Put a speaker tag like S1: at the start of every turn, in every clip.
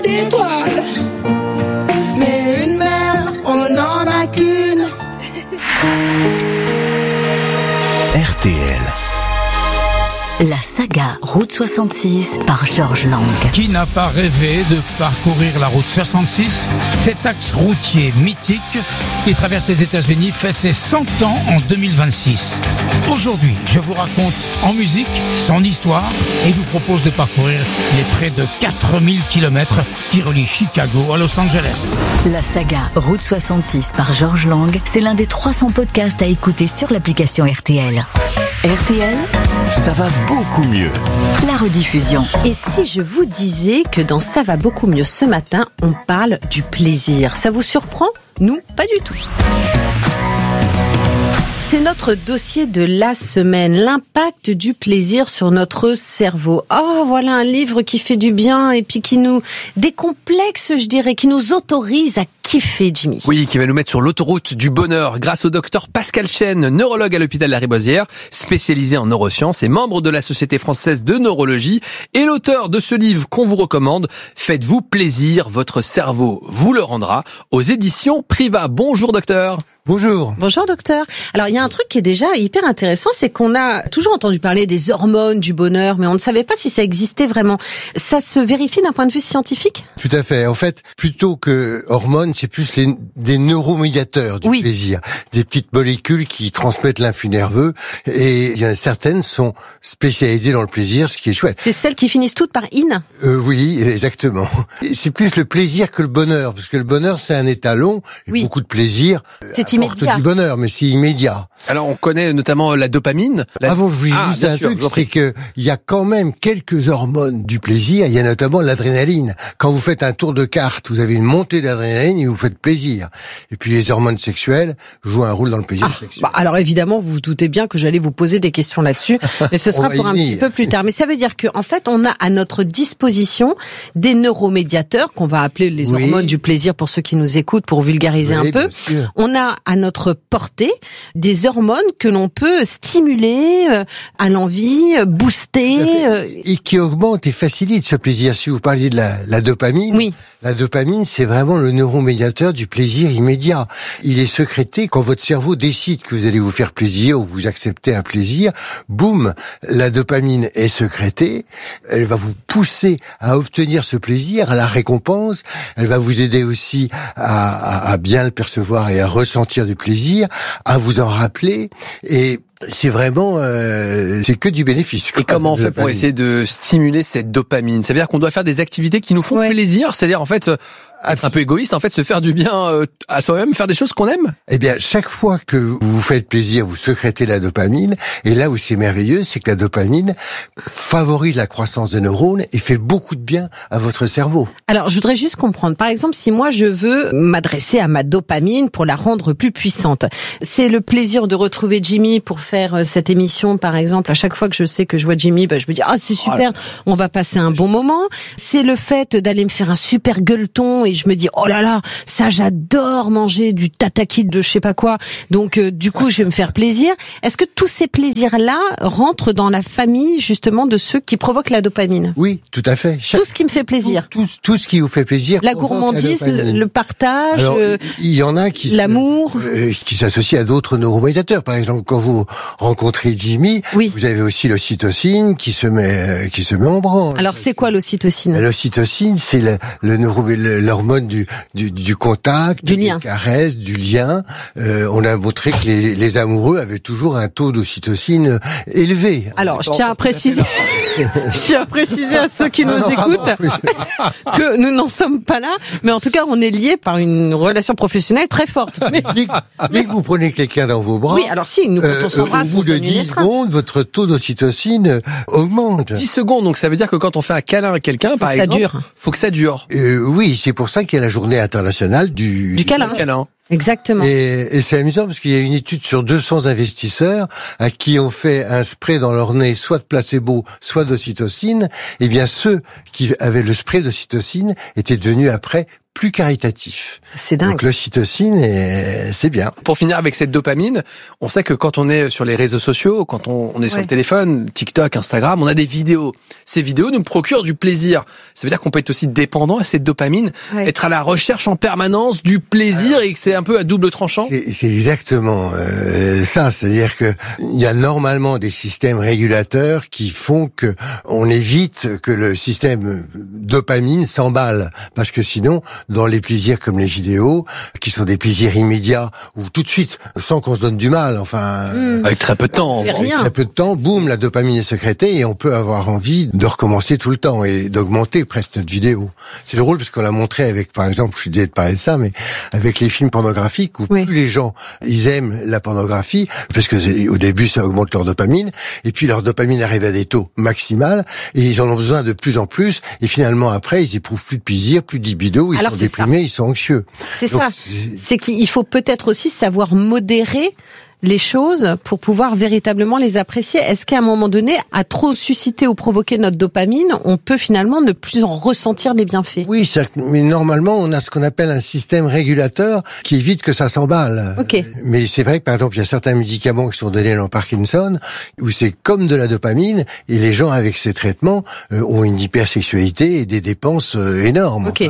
S1: d'étoiles, mais une mère, on n'en a qu'une.
S2: RTL.
S3: La saga Route 66 par Georges Lang.
S4: Qui n'a pas rêvé de parcourir la route 66, cet axe routier mythique qui traverse les États-Unis fait ses 100 ans en 2026. Aujourd'hui, je vous raconte en musique son histoire et vous propose de parcourir les près de 4000 km qui relient Chicago à Los Angeles.
S3: La saga Route 66 par Georges Lang, c'est l'un des 300 podcasts à écouter sur l'application RTL. RTL,
S2: Ça va beaucoup mieux.
S3: la rediffusion.
S5: Et si je vous disais que dans Ça va beaucoup mieux ce matin, on parle du plaisir, ça vous surprend ? Nous, pas du tout. C'est notre dossier de la semaine, l'impact du plaisir sur notre cerveau. Oh, voilà un livre qui fait du bien et puis qui nous décomplexe, je dirais, qui nous autorise à kiffer, Jimmy.
S6: Oui, qui va nous mettre sur l'autoroute du bonheur grâce au docteur Pascal Chêne, neurologue à l'hôpital Lariboisière, spécialisé en neurosciences et membre de la Société française de neurologie et l'auteur de ce livre qu'on vous recommande, Faites-vous plaisir, votre cerveau vous le rendra, aux éditions Priva. Bonjour docteur.
S7: Bonjour.
S5: Bonjour docteur. Alors il y a un truc qui est déjà hyper intéressant, c'est qu'on a toujours entendu parler des hormones du bonheur, mais on ne savait pas si ça existait vraiment. Ça se vérifie d'un point de vue scientifique ?
S7: Tout à fait. En fait, plutôt que hormones, c'est plus des neuromédiateurs du plaisir. Des petites molécules qui transmettent l'influx nerveux. Et il y en a certaines sont spécialisées dans le plaisir, ce qui est chouette.
S5: C'est celles qui finissent toutes par in ?
S7: Oui, exactement. Et c'est plus le plaisir que le bonheur, parce que le bonheur, c'est un état long, et beaucoup de plaisir.
S5: C'est immédiat.
S7: Du bonheur, mais c'est immédiat.
S6: Alors on connaît notamment la dopamine.
S7: Avant, je vous dis juste un truc, c'est que il y a quand même quelques hormones du plaisir. Il y a notamment l'adrénaline. Quand vous faites un tour de carte, vous avez une montée d'adrénaline et vous faites plaisir. Et puis les hormones sexuelles jouent un rôle dans le plaisir sexuel.
S5: Alors évidemment, vous vous doutez bien que j'allais vous poser des questions là-dessus, mais ce sera pour un petit peu plus tard. Mais ça veut dire que en fait, on a à notre disposition des neuromédiateurs qu'on va appeler les hormones du plaisir pour ceux qui nous écoutent, pour vulgariser un peu. On a à notre portée des hormones que l'on peut stimuler à l'envie, booster.
S7: Et qui augmente et facilite ce plaisir. Si vous parliez de la dopamine, la dopamine, c'est vraiment le neuromédiateur du plaisir immédiat. Il est sécrété quand votre cerveau décide que vous allez vous faire plaisir ou vous acceptez un plaisir. Boum, la dopamine est sécrétée. Elle va vous pousser à obtenir ce plaisir, à la récompense. Elle va vous aider aussi à bien le percevoir et à ressentir du plaisir, à vous en rappeler. Et c'est vraiment, c'est que du bénéfice.
S6: Et comment on fait pour essayer de stimuler cette dopamine ? Ça veut dire qu'on doit faire des activités qui nous font plaisir, c'est-à-dire en fait être un peu égoïste, en fait se faire du bien à soi-même, faire des choses qu'on aime ?
S7: Eh bien, chaque fois que vous vous faites plaisir, vous sécrétez la dopamine. Et là où c'est merveilleux, c'est que la dopamine favorise la croissance des neurones et fait beaucoup de bien à votre cerveau.
S5: Alors, je voudrais juste comprendre. Par exemple, si moi je veux m'adresser à ma dopamine pour la rendre plus puissante, c'est le plaisir de retrouver Jimmy pour faire cette émission, par exemple. À chaque fois que je sais que je vois Jimmy, je me dis c'est super, on va passer un bon moment. C'est le fait d'aller me faire un super gueuleton et je me dis oh là là, ça j'adore manger du tataki de je sais pas quoi. Donc du coup, je vais me faire plaisir. Est-ce que tous ces plaisirs-là rentrent dans la famille justement de ceux qui provoquent la dopamine ?
S7: Oui, tout à fait.
S5: Tout ce qui me fait plaisir.
S7: Tout ce qui vous fait plaisir.
S5: La gourmandise, le partage,
S7: alors, il y en a qui
S5: l'amour,
S7: qui s'associent à d'autres neuromédiateurs. Par exemple, quand vous rencontrez Jimmy, vous avez aussi l'ocytocine qui se met en branle.
S5: Alors c'est quoi l'ocytocine ?
S7: L'ocytocine, c'est l'hormone du contact, du lien, caresse, du lien. On a montré que les amoureux avaient toujours un taux d'ocytocine élevé.
S5: Alors, je tiens à préciser à ceux qui nous écoutent que nous n'en sommes pas là, mais en tout cas, on est liés par une relation professionnelle très forte. Mais...
S7: Dès que vous prenez quelqu'un dans vos bras,
S5: alors si, nous, quand on s'embrasse,
S7: au bout de 10 secondes, votre taux d'ocytocine augmente.
S6: 10 secondes, donc ça veut dire que quand on fait un câlin à quelqu'un, par exemple, faut que ça dure.
S7: Oui, c'est pour ça qu'il y a la journée internationale du
S5: câlin. Exactement.
S7: Et c'est amusant parce qu'il y a une étude sur 200 investisseurs à qui on fait un spray dans leur nez, soit de placebo, soit d'ocytocine. Eh bien, ceux qui avaient le spray d'ocytocine étaient devenus après plus caritatif.
S5: C'est dingue.
S7: Donc l'ocytocine, c'est bien.
S6: Pour finir avec cette dopamine, on sait que quand on est sur les réseaux sociaux, quand on est sur le téléphone, TikTok, Instagram, on a des vidéos. Ces vidéos nous procurent du plaisir. Ça veut dire qu'on peut être aussi dépendant à cette dopamine, être à la recherche en permanence du plaisir et que c'est un peu à double tranchant.
S7: C'est exactement ça. C'est-à-dire que il y a normalement des systèmes régulateurs qui font que on évite que le système dopamine s'emballe, parce que sinon, dans les plaisirs comme les vidéos, qui sont des plaisirs immédiats, ou tout de suite, sans qu'on se donne du mal,
S6: avec très peu de temps.
S7: Avec très peu de temps, boum, la dopamine est sécrétée et on peut avoir envie de recommencer tout le temps et d'augmenter presque notre vidéo. C'est drôle parce qu'on l'a montré avec, par exemple, je suis désolé de parler de ça, mais avec les films pornographiques où plus les gens, ils aiment la pornographie, parce que au début, ça augmente leur dopamine, et puis leur dopamine arrive à des taux maximales, et ils en ont besoin de plus en plus, et finalement après, ils éprouvent plus de plaisir, plus de libido, ils sont déprimés, ils sont anxieux.
S5: C'est ça. C'est qu'il faut peut-être aussi savoir modérer les choses pour pouvoir véritablement les apprécier. Est-ce qu'à un moment donné, à trop susciter ou provoquer notre dopamine, on peut finalement ne plus en ressentir les bienfaits?
S7: Oui, mais normalement, on a ce qu'on appelle un système régulateur qui évite que ça s'emballe. Mais c'est vrai que, par exemple, il y a certains médicaments qui sont donnés dans Parkinson, où c'est comme de la dopamine, et les gens avec ces traitements ont une hypersexualité et des dépenses énormes. Enfin,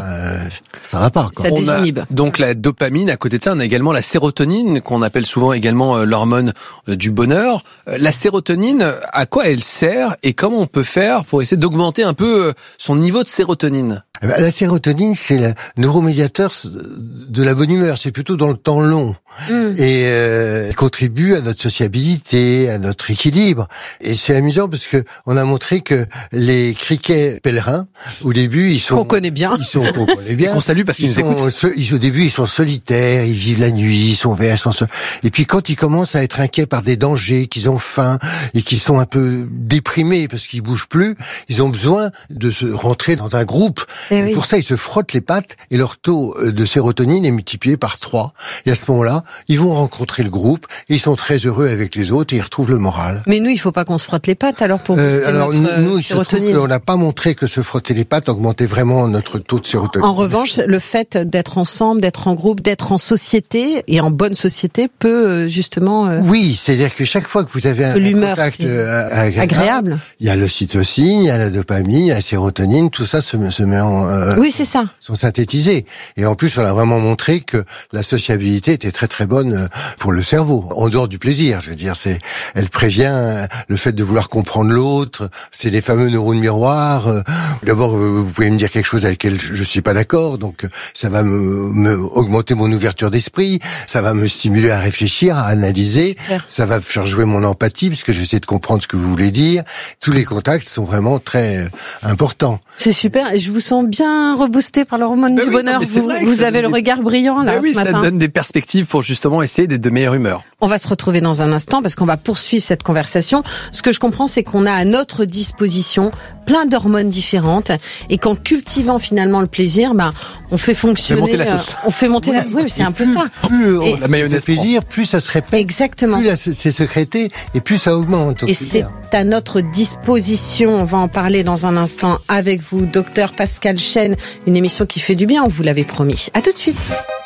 S7: ça va pas, quoi.
S5: Ça désinhibe.
S6: Donc la dopamine, à côté de ça, on a également la sérotonine, qu'on appelle souvent également l'hormone du bonheur. La sérotonine, à quoi elle sert et comment on peut faire pour essayer d'augmenter un peu son niveau de sérotonine?
S7: La sérotonine, c'est le neuromédiateur de la bonne humeur. C'est plutôt dans le temps long. Et elle contribue à notre sociabilité, à notre équilibre. Et c'est amusant parce que on a montré que les criquets pèlerins, au début, ils sont...
S5: Qu'on connaît bien.
S7: Qu'on connaît bien.
S6: Et qu'on salue parce qu'ils nous écoutent.
S7: Au début, ils sont solitaires, ils vivent la nuit, ils sont verts, et puis quand ils commencent à être inquiets par des dangers, qu'ils ont faim, et qu'ils sont un peu déprimés parce qu'ils bougent plus, ils ont besoin de se rentrer dans un groupe. Et pour ça, ils se frottent les pattes et leur taux de sérotonine est multiplié par 3. Et à ce moment-là, ils vont rencontrer le groupe et ils sont très heureux avec les autres et ils retrouvent le moral.
S5: Mais nous, il faut pas qu'on se frotte les pattes alors pour booster notre sérotonine.
S7: On n'a pas montré que se frotter les pattes augmentait vraiment notre taux de sérotonine.
S5: En revanche, le fait d'être ensemble, d'être en groupe, d'être en société et en bonne société peut justement...
S7: Oui, c'est-à-dire que chaque fois que vous avez un contact
S5: agréable,
S7: il y a l'ocytocine, il y a la dopamine, il y a la sérotonine, tout ça se met en...
S5: oui, c'est ça.
S7: Sont synthétisés. Et en plus, on a vraiment montré que la sociabilité était très très bonne pour le cerveau, en dehors du plaisir. Je veux dire, elle prévient le fait de vouloir comprendre l'autre. C'est les fameux neurones miroirs. D'abord, vous pouvez me dire quelque chose avec lequel je suis pas d'accord, donc ça va me augmenter mon ouverture d'esprit, ça va me stimuler à réfléchir, à analyser, ça va faire jouer mon empathie parce que j'essaie de comprendre ce que vous voulez dire. Tous les contacts sont vraiment très importants.
S5: C'est super. Et je vous sens bien reboosté par l'hormone du bonheur. Vous avez le regard brillant là ce matin.
S6: Ça donne des perspectives pour justement essayer d'être de meilleure humeur.
S5: On va se retrouver dans un instant parce qu'on va poursuivre cette conversation. Ce que je comprends, c'est qu'on a à notre disposition plein d'hormones différentes et qu'en cultivant finalement le plaisir, on fait fonctionner,
S6: on fait monter la sauce.
S5: On fait monter oui, c'est un peu ça.
S7: Plus
S6: la mayonnaise
S7: plaisir, plus ça se répète.
S5: Exactement.
S7: Plus c'est sécrété et plus ça augmente.
S5: Et c'est à notre disposition. On va en parler dans un instant avec vous, docteur Pascal Chêne. Une émission qui fait du bien, on vous l'avait promis. À tout de suite.